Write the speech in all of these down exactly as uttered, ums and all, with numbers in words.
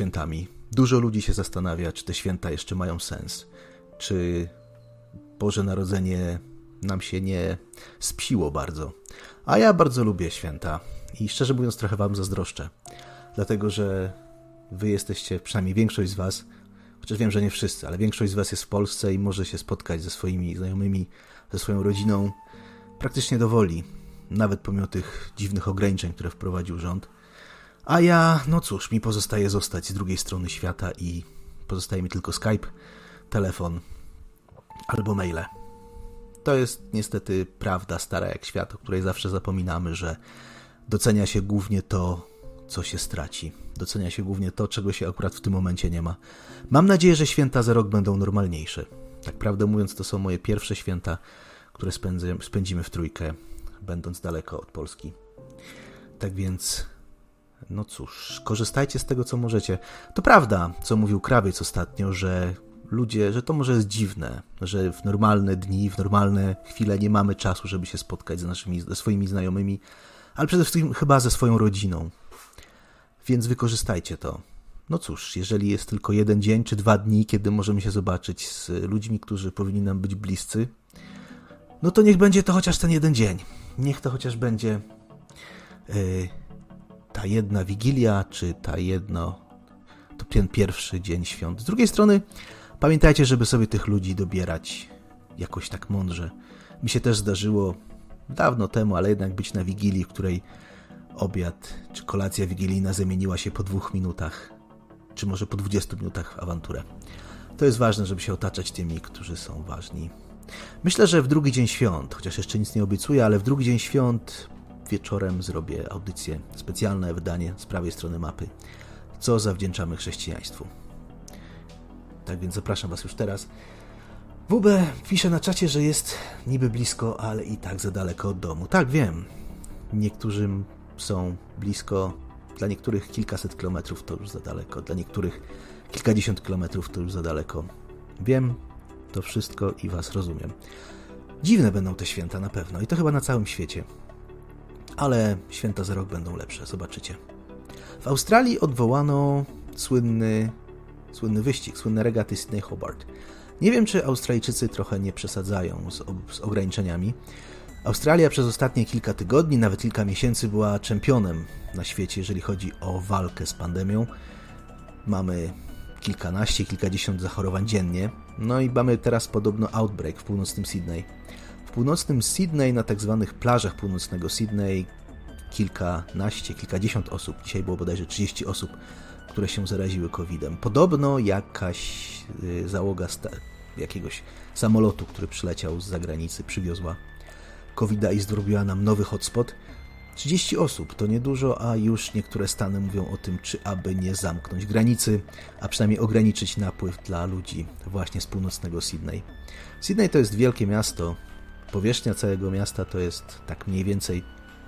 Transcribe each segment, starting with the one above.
świętami. Dużo ludzi się zastanawia, czy te święta jeszcze mają sens. Czy Boże Narodzenie nam się nie spsiło bardzo. A ja bardzo lubię święta i szczerze mówiąc trochę wam zazdroszczę. Dlatego, że wy jesteście, przynajmniej większość z was, chociaż wiem, że nie wszyscy, ale większość z was jest w Polsce i może się spotkać ze swoimi znajomymi, ze swoją rodziną praktycznie do woli. Nawet pomimo tych dziwnych ograniczeń, które wprowadził rząd. A ja, no cóż, mi pozostaje zostać z drugiej strony świata i pozostaje mi tylko Skype, telefon albo maile. To jest niestety prawda stara jak świat, o której zawsze zapominamy, że docenia się głównie to, co się straci. Docenia się głównie to, czego się akurat w tym momencie nie ma. Mam nadzieję, że święta za rok będą normalniejsze. Tak prawdę mówiąc, to są moje pierwsze święta, które spędzę, spędzimy w trójkę, będąc daleko od Polski. Tak więc, no cóż, korzystajcie z tego, co możecie. To prawda, co mówił Krawiec ostatnio, że ludzie, że to może jest dziwne, że w normalne dni, w normalne chwile nie mamy czasu, żeby się spotkać z naszymi, ze swoimi znajomymi, ale przede wszystkim chyba ze swoją rodziną. Więc wykorzystajcie to. No cóż, jeżeli jest tylko jeden dzień czy dwa dni, kiedy możemy się zobaczyć z ludźmi, którzy powinni nam być bliscy, no to niech będzie to chociaż ten jeden dzień. Niech to chociaż będzie yy, ta jedna Wigilia, czy ta jedno, to ten pierwszy dzień świąt. Z drugiej strony pamiętajcie, żeby sobie tych ludzi dobierać jakoś tak mądrze. Mi się też zdarzyło dawno temu, ale jednak być na Wigilii, w której obiad czy kolacja wigilijna zamieniła się po dwóch minutach, czy może po dwudziestu minutach w awanturę. To jest ważne, żeby się otaczać tymi, którzy są ważni. Myślę, że w drugi dzień świąt, chociaż jeszcze nic nie obiecuję, ale w drugi dzień świąt wieczorem zrobię audycję, specjalne wydanie z prawej strony mapy, co zawdzięczamy chrześcijaństwu. Tak więc zapraszam was już teraz. W B pisze na czacie, że jest niby blisko, ale i tak za daleko od domu. Tak, wiem. Niektórym są blisko, dla niektórych kilkaset kilometrów to już za daleko, dla niektórych kilkadziesiąt kilometrów to już za daleko. Wiem to wszystko i was rozumiem. Dziwne będą te święta na pewno i to chyba na całym świecie. Ale święta za rok będą lepsze, zobaczycie. W Australii odwołano słynny, słynny wyścig, słynne regaty Sydney Hobart. Nie wiem, czy Australijczycy trochę nie przesadzają z, z ograniczeniami. Australia przez ostatnie kilka tygodni, nawet kilka miesięcy była czempionem na świecie, jeżeli chodzi o walkę z pandemią. Mamy kilkanaście, kilkadziesiąt zachorowań dziennie. No i mamy teraz podobno outbreak w północnym Sydney. W północnym Sydney, na tak zwanych plażach północnego Sydney, kilkanaście, kilkadziesiąt osób, dzisiaj było bodajże trzydzieści osób, które się zaraziły kowidem. Podobno jakaś załoga jakiegoś samolotu, który przyleciał z zagranicy, przywiozła kowida i zrobiła nam nowy hotspot. trzydzieści osób to niedużo, a już niektóre stany mówią o tym, czy aby nie zamknąć granicy, a przynajmniej ograniczyć napływ dla ludzi właśnie z północnego Sydney. Sydney to jest wielkie miasto. Powierzchnia całego miasta to jest tak mniej więcej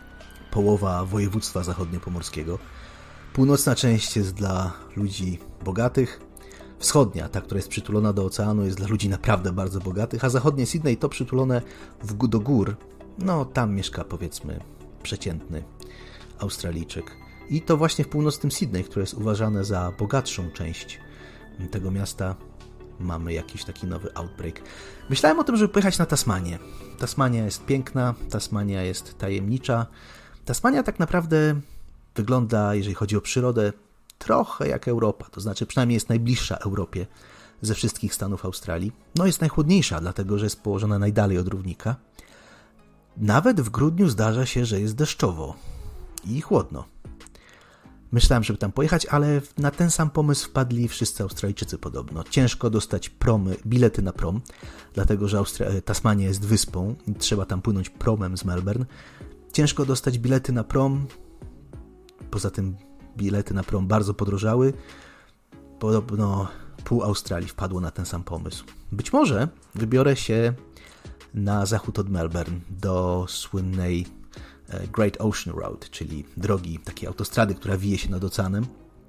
połowa województwa zachodniopomorskiego. Północna część jest dla ludzi bogatych, wschodnia, ta, która jest przytulona do oceanu, jest dla ludzi naprawdę bardzo bogatych, a zachodnie Sydney to przytulone w, do gór, no tam mieszka powiedzmy przeciętny Australijczyk. I to właśnie w północnym Sydney, które jest uważane za bogatszą część tego miasta, mamy jakiś taki nowy outbreak. Myślałem o tym, żeby pojechać na Tasmanię. Tasmania jest piękna, Tasmania jest tajemnicza. Tasmania tak naprawdę wygląda, jeżeli chodzi o przyrodę, trochę jak Europa, to znaczy przynajmniej jest najbliższa Europie ze wszystkich stanów Australii. No jest najchłodniejsza, dlatego że jest położona najdalej od równika. Nawet w grudniu zdarza się, że jest deszczowo i chłodno. Myślałem, żeby tam pojechać, ale na ten sam pomysł wpadli wszyscy Australijczycy podobno. Ciężko dostać promy, bilety na prom, dlatego że Austra- Tasmania jest wyspą i trzeba tam płynąć promem z Melbourne. Ciężko dostać bilety na prom, poza tym bilety na prom bardzo podrożały. Podobno pół Australii wpadło na ten sam pomysł. Być może wybiorę się na zachód od Melbourne do słynnej Great Ocean Road, czyli drogi, takiej autostrady, która wije się nad oceanem.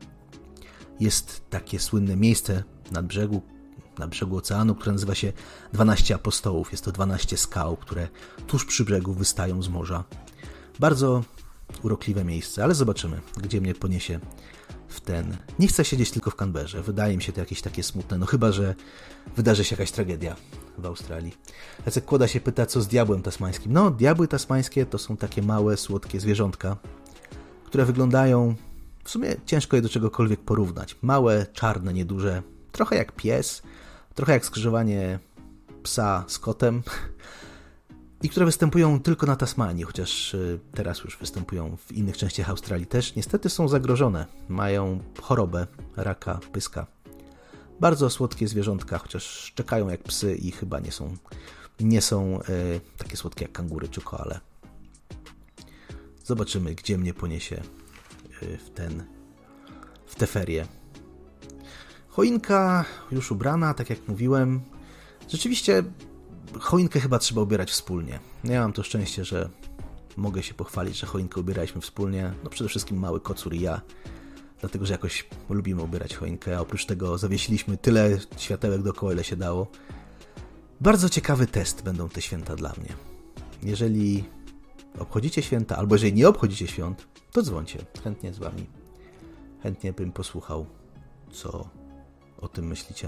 Jest takie słynne miejsce nad brzegu, na brzegu oceanu, które nazywa się dwanaście apostołów. Jest to dwanaście skał, które tuż przy brzegu wystają z morza. Bardzo urokliwe miejsce, ale zobaczymy, gdzie mnie poniesie w ten... Nie chcę siedzieć tylko w Canberrze. Wydaje mi się to jakieś takie smutne. No chyba, że wydarzy się jakaś tragedia w Australii. Jacek Kłoda się pyta, co z diabłem tasmańskim. No, diabły tasmańskie to są takie małe, słodkie zwierzątka, które wyglądają... W sumie ciężko je do czegokolwiek porównać. Małe, czarne, nieduże. Trochę jak pies. Trochę jak skrzyżowanie psa z kotem. I które występują tylko na Tasmanii, chociaż teraz już występują w innych częściach Australii też. Niestety są zagrożone. Mają chorobę raka pyska. Bardzo słodkie zwierzątka, chociaż szczekają jak psy i chyba nie są, nie są e, takie słodkie jak kangury czy koale. Zobaczymy, gdzie mnie poniesie e, w, ten, w te ferie. Choinka już ubrana, tak jak mówiłem. Rzeczywiście choinkę chyba trzeba ubierać wspólnie. Ja mam to szczęście, że mogę się pochwalić, że choinkę ubieraliśmy wspólnie. No przede wszystkim mały kocur i ja. Dlatego, że jakoś lubimy ubierać choinkę. A oprócz tego zawiesiliśmy tyle światełek dookoła, ile się dało. Bardzo ciekawy test będą te święta dla mnie. Jeżeli obchodzicie święta, albo jeżeli nie obchodzicie świąt, to dzwońcie. Chętnie z wami. Chętnie bym posłuchał, co o tym myślicie.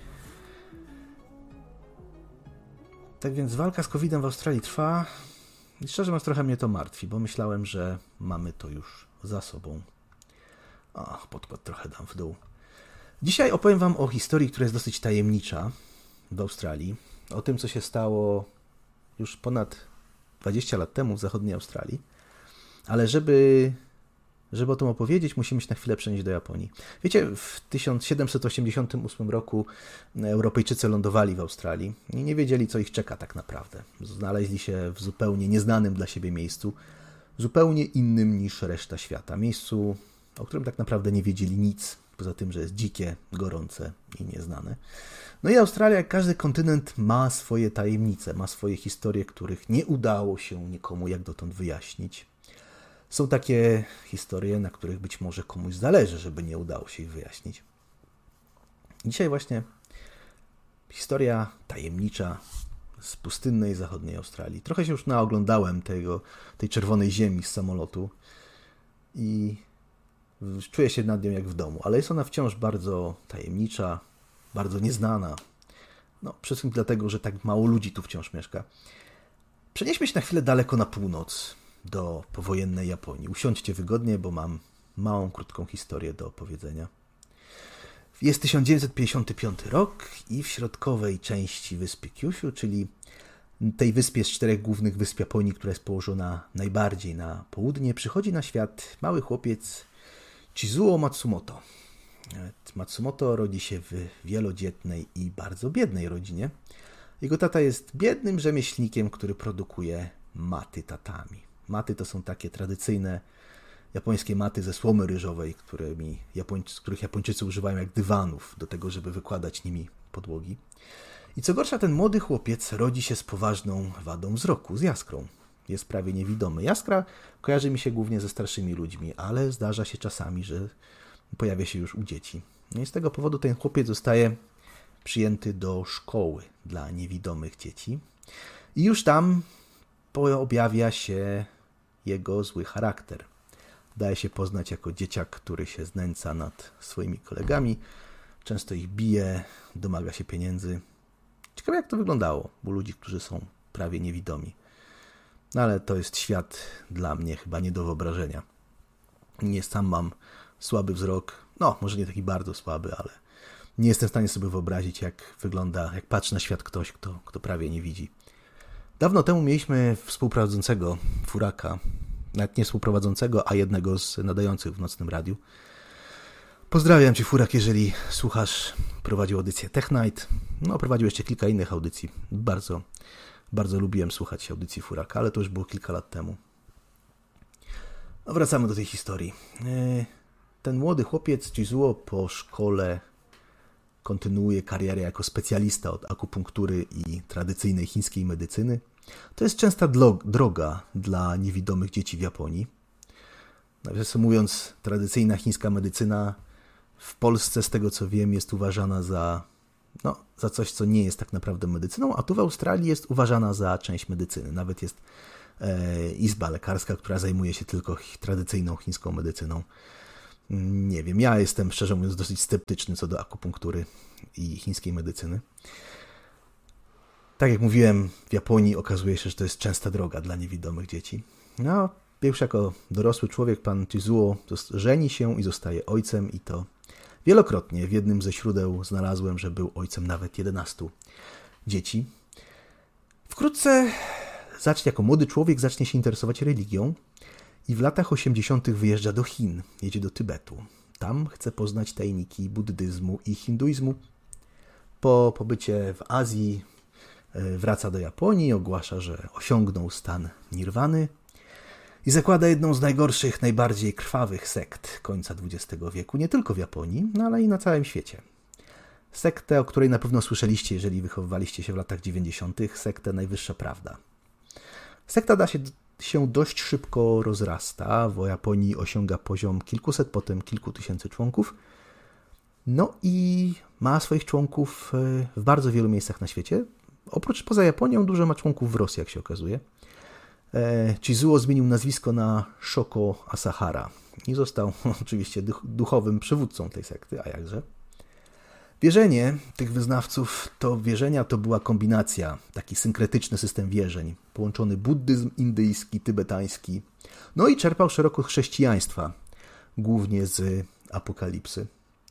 Tak więc walka z kowidem w Australii trwa i szczerze mówiąc trochę mnie to martwi, bo myślałem, że mamy to już za sobą. Ach, podkład trochę dam w dół. Dzisiaj opowiem wam o historii, która jest dosyć tajemnicza w Australii. O tym, co się stało już ponad dwadzieścia lat temu w zachodniej Australii. Ale żeby, żeby o tym opowiedzieć, musimy się na chwilę przenieść do Japonii. Wiecie, w tysiąc siedemset osiemdziesiątym ósmym roku Europejczycy lądowali w Australii i nie wiedzieli, co ich czeka tak naprawdę. Znaleźli się w zupełnie nieznanym dla siebie miejscu, zupełnie innym niż reszta świata. Miejscu, o którym tak naprawdę nie wiedzieli nic, poza tym, że jest dzikie, gorące i nieznane. No i Australia, jak każdy kontynent, ma swoje tajemnice, ma swoje historie, których nie udało się nikomu jak dotąd wyjaśnić. Są takie historie, na których być może komuś zależy, żeby nie udało się ich wyjaśnić. Dzisiaj właśnie historia tajemnicza z pustynnej zachodniej Australii. Trochę się już naoglądałem tego, tej czerwonej ziemi z samolotu i czuję się nad nią jak w domu, ale jest ona wciąż bardzo tajemnicza, bardzo nieznana. No, przede wszystkim dlatego, że tak mało ludzi tu wciąż mieszka. Przenieśmy się na chwilę daleko na północ, do powojennej Japonii. Usiądźcie wygodnie, bo mam małą, krótką historię do opowiedzenia. Jest tysiąc dziewięćset pięćdziesiąty piąty rok i w środkowej części wyspy Kyushu, czyli tej wyspie z czterech głównych wysp Japonii, która jest położona najbardziej na południe, przychodzi na świat mały chłopiec Chizuo Matsumoto. Matsumoto rodzi się w wielodzietnej i bardzo biednej rodzinie. Jego tata jest biednym rzemieślnikiem, który produkuje maty tatami. Maty to są takie tradycyjne japońskie maty ze słomy ryżowej, którymi Japońcy, których Japończycy używają jak dywanów do tego, żeby wykładać nimi podłogi. I co gorsza, ten młody chłopiec rodzi się z poważną wadą wzroku, z jaskrą. Jest prawie niewidomy. Jaskra kojarzy mi się głównie ze starszymi ludźmi, ale zdarza się czasami, że pojawia się już u dzieci. No i z tego powodu ten chłopiec zostaje przyjęty do szkoły dla niewidomych dzieci. I już tam objawia się jego zły charakter. Daje się poznać jako dzieciak, który się znęca nad swoimi kolegami, często ich bije, domaga się pieniędzy. Ciekawe, jak to wyglądało u ludzi, którzy są prawie niewidomi. No ale to jest świat dla mnie chyba nie do wyobrażenia. Nie sam mam słaby wzrok, no może nie taki bardzo słaby, ale nie jestem w stanie sobie wyobrazić, jak wygląda, jak patrzy na świat ktoś, kto, kto prawie nie widzi. Dawno temu mieliśmy współprowadzącego Furaka, nawet nie współprowadzącego, a jednego z nadających w nocnym radiu. Pozdrawiam Cię, Furak, jeżeli słuchasz. Prowadził audycję Tech Night. No, prowadził jeszcze kilka innych audycji. Bardzo, bardzo lubiłem słuchać audycji Furaka, ale to już było kilka lat temu. No, wracamy do tej historii. Ten młody chłopiec Chizuo po szkole kontynuuje karierę jako specjalista od akupunktury i tradycyjnej chińskiej medycyny. To jest częsta droga dla niewidomych dzieci w Japonii. Nawiasem mówiąc, tradycyjna chińska medycyna w Polsce, z tego co wiem, jest uważana za, no, za coś, co nie jest tak naprawdę medycyną, a tu w Australii jest uważana za część medycyny. Nawet jest e, izba lekarska, która zajmuje się tylko tradycyjną chińską medycyną. Nie wiem, ja jestem szczerze mówiąc dosyć sceptyczny co do akupunktury i chińskiej medycyny. Tak jak mówiłem, w Japonii okazuje się, że to jest częsta droga dla niewidomych dzieci. No, już jako dorosły człowiek pan Chizuo żeni się i zostaje ojcem i to wielokrotnie. W jednym ze źródeł znalazłem, że był ojcem nawet jedenastu dzieci. Wkrótce zacznie, jako młody człowiek zacznie się interesować religią i w latach osiemdziesiątych wyjeżdża do Chin, jedzie do Tybetu. Tam chce poznać tajniki buddyzmu i hinduizmu. Po pobycie w Azji wraca do Japonii, ogłasza, że osiągnął stan nirwany i zakłada jedną z najgorszych, najbardziej krwawych sekt końca dwudziestego wieku, nie tylko w Japonii, no ale i na całym świecie. Sektę, o której na pewno słyszeliście, jeżeli wychowywaliście się w latach dziewięćdziesiątych, sektę Najwyższa Prawda. Sekta da się, się dość szybko rozrasta, w Japonii osiąga poziom kilkuset, potem kilku tysięcy członków, no i ma swoich członków w bardzo wielu miejscach na świecie. Oprócz poza Japonią dużo ma członków w Rosji, jak się okazuje. Chizuo zmienił nazwisko na Shoko Asahara i został oczywiście duchowym przywódcą tej sekty, a jakże. Wierzenie tych wyznawców to wierzenia to była kombinacja, taki synkretyczny system wierzeń, połączony buddyzm indyjski, tybetański, no i czerpał szeroko chrześcijaństwa, głównie z Apokalipsy.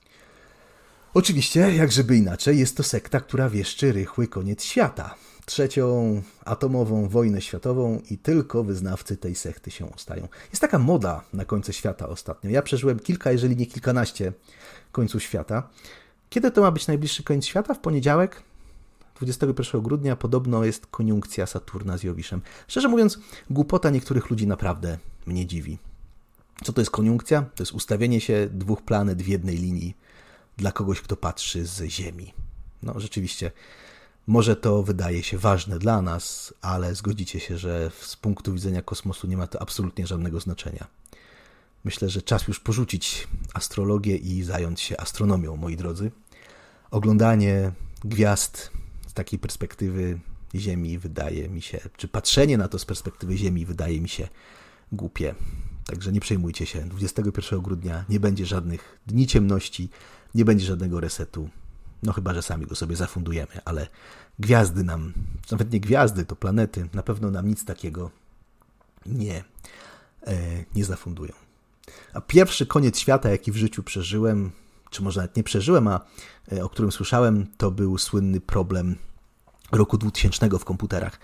Oczywiście, jak żeby inaczej, jest to sekta, która wieszczy rychły koniec świata. Trzecią atomową wojnę światową i tylko wyznawcy tej sekty się ostają. Jest taka moda na końce świata ostatnio. Ja przeżyłem kilka, jeżeli nie kilkanaście końców świata. Kiedy to ma być najbliższy koniec świata? W poniedziałek, dwudziestego pierwszego grudnia, podobno jest koniunkcja Saturna z Jowiszem. Szczerze mówiąc, głupota niektórych ludzi naprawdę mnie dziwi. Co to jest koniunkcja? To jest ustawienie się dwóch planet w jednej linii dla kogoś, kto patrzy z Ziemi. No rzeczywiście, może to wydaje się ważne dla nas, ale zgodzicie się, że z punktu widzenia kosmosu nie ma to absolutnie żadnego znaczenia. Myślę, że czas już porzucić astrologię i zająć się astronomią, moi drodzy. Oglądanie gwiazd z takiej perspektywy Ziemi wydaje mi się, czy patrzenie na to z perspektywy Ziemi wydaje mi się głupie. Także nie przejmujcie się. dwudziestego pierwszego grudnia nie będzie żadnych dni ciemności, nie będzie żadnego resetu. No chyba, że sami go sobie zafundujemy, ale gwiazdy nam, nawet nie gwiazdy, to planety, na pewno nam nic takiego nie, e, nie zafundują. A pierwszy koniec świata, jaki w życiu przeżyłem, czy może nawet nie przeżyłem, a e, o którym słyszałem, to był słynny problem roku dwutysięcznego w komputerach.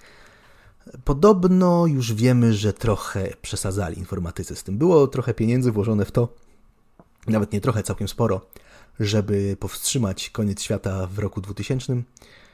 Podobno już wiemy, że trochę przesadzali informatycy z tym. Było trochę pieniędzy włożone w to, nawet nie trochę, całkiem sporo, żeby powstrzymać koniec świata w roku dwutysięcznym.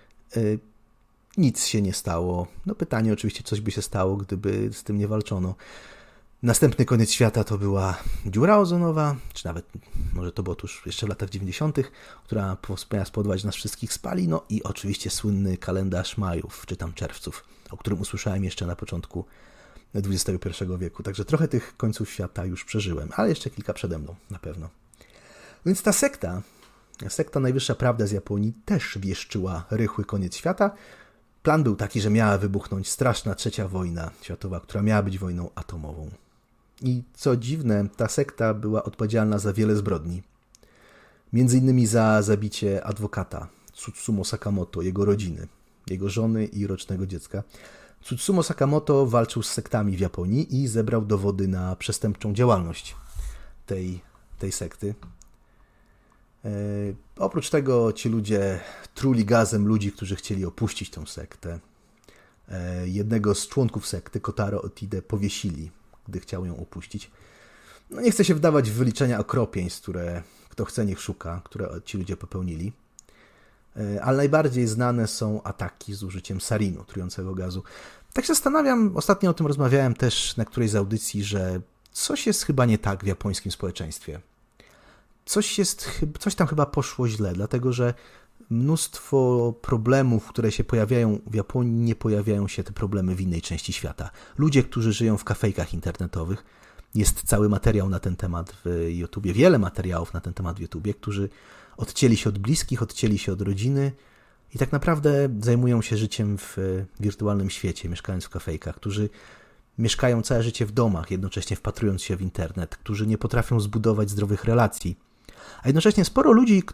Nic się nie stało. No pytanie oczywiście, coś by się stało, gdyby z tym nie walczono. Następny koniec świata to była dziura ozonowa, czy nawet może to było tuż jeszcze w latach dziewięćdziesiątych, która miała spowodować nas wszystkich spali. No i oczywiście słynny kalendarz majów, czy tam czerwców, o którym usłyszałem jeszcze na początku dwudziestego pierwszego wieku. Także trochę tych końców świata już przeżyłem, ale jeszcze kilka przede mną na pewno. Więc ta sekta, sekta Najwyższa Prawda z Japonii też wieszczyła rychły koniec świata. Plan był taki, że miała wybuchnąć straszna trzecia wojna światowa, która miała być wojną atomową. I co dziwne, ta sekta była odpowiedzialna za wiele zbrodni. Między innymi za zabicie adwokata Tsutsumo Sakamoto, jego rodziny, jego żony i rocznego dziecka. Tsutsumo Sakamoto walczył z sektami w Japonii i zebrał dowody na przestępczą działalność tej, tej sekty. E, oprócz tego ci ludzie truli gazem ludzi, którzy chcieli opuścić tę sektę. E, jednego z członków sekty, Kotaro Otide, powiesili, gdy chciał ją opuścić. No nie chcę się wdawać w wyliczenia okropieństw, które kto chce niech szuka, które ci ludzie popełnili. E, ale najbardziej znane są ataki z użyciem sarinu, trującego gazu. Tak się zastanawiam, ostatnio o tym rozmawiałem też na którejś z audycji, że coś jest chyba nie tak w japońskim społeczeństwie. Coś, jest, coś tam chyba poszło źle, dlatego że mnóstwo problemów, które się pojawiają w Japonii, nie pojawiają się te problemy w innej części świata. Ludzie, którzy żyją w kafejkach internetowych, jest cały materiał na ten temat w YouTubie, wiele materiałów na ten temat w YouTubie, którzy odcięli się od bliskich, odcięli się od rodziny i tak naprawdę zajmują się życiem w wirtualnym świecie, mieszkając w kafejkach, którzy mieszkają całe życie w domach, jednocześnie wpatrując się w internet, którzy nie potrafią zbudować zdrowych relacji. A jednocześnie sporo ludzi,